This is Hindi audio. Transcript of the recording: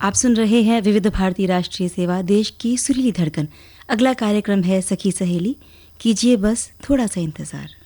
आप सुन रहे हैं विविध भारती राष्ट्रीय सेवा, देश की सुरीली धड़कन। अगला कार्यक्रम है सखी सहेली, कीजिए बस थोड़ा सा इंतजार।